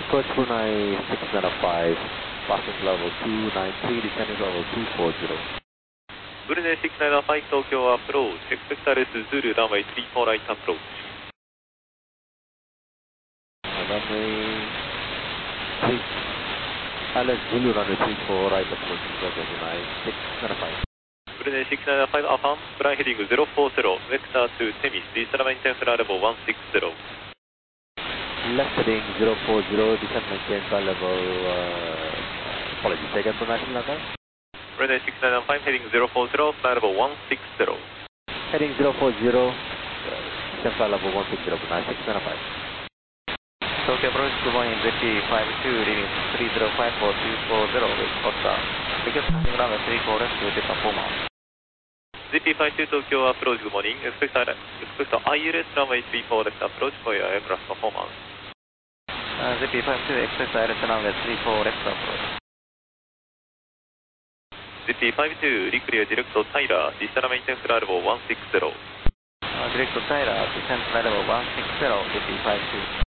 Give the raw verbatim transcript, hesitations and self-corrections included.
Approach Brunei six nine five, passing level two nine three, descending level two four zero. ブルネシックスナインファイ東京アプローチ、エクセクタレスズルランウェイスリーフォーライトアプローチ。 Runway three, Alice Zulu runway three four right approach, Brunei six nine five. ブルネシックスナインファイアファン、フライヘディングゼロフォーゼロ、ベクターツーセミス、ディーサラメインテンフラーレボーワンシックスゼロ。 Left heading zero four zero, descend maintain flight level, uh, apologies, take up the national number. ブルネシックスナインファイヘディングゼロフォーゼロ、フライレボーワンシックスゼロ。 Heading zero four zero, descend flight level one six zero, Brunei six nine five. Tokyo approach, good morning, Z P five two, leading three zero five four two four zero, with Oscar. Because runway three four left with the performance. ゼッピーファイブツー 東京アプローチ、グモーニング、エクスペクター、エクスペクター アイエルエス ランウェイスリーフォーレフトアプローチ、フォーヤーエアクラフトパフォーマンス。 Z P five two, expect I L S runway three four left approach. ゼッピーファイブツー、リクリアディレクトタイラー、ディスタラメインテンフラーレボーワンシックスゼロ。 Direct to Tyler, descent level one six zero, Z P five two.